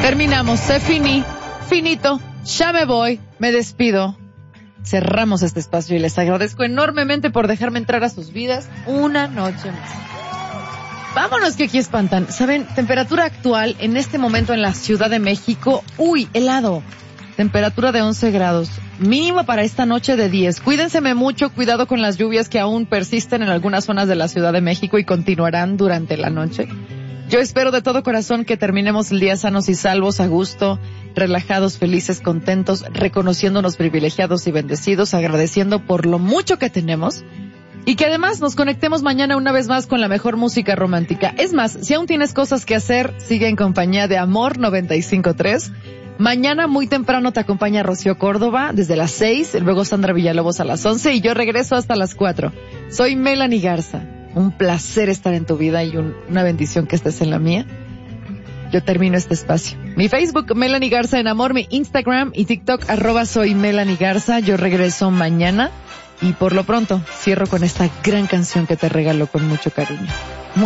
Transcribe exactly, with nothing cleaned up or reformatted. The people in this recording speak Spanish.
Terminamos, se finí, finito, ya me voy, me despido. Cerramos este espacio y les agradezco enormemente por dejarme entrar a sus vidas una noche más. Vámonos que aquí espantan. ¿Saben? Temperatura actual en este momento en la Ciudad de México. Uy, helado. Temperatura de once grados. Mínimo para esta noche de diez. Cuídenseme mucho, cuidado con las lluvias que aún persisten en algunas zonas de la Ciudad de México y continuarán durante la noche. Yo espero de todo corazón que terminemos el día sanos y salvos, a gusto, relajados, felices, contentos, reconociéndonos privilegiados y bendecidos, agradeciendo por lo mucho que tenemos y que además nos conectemos mañana una vez más con la mejor música romántica. Es más, si aún tienes cosas que hacer, sigue en compañía de Amor noventa y cinco punto tres. Mañana muy temprano te acompaña Rocío Córdoba desde las seis, luego Sandra Villalobos a las once y yo regreso hasta las cuatro. Soy Melanie Garza. Un placer estar en tu vida y un, una bendición que estés en la mía. Yo termino este espacio. Mi Facebook, Melanie Garza en Amor, mi Instagram y TikTok, arroba soy Melanie Garza. Yo regreso mañana y por lo pronto cierro con esta gran canción que te regalo con mucho cariño.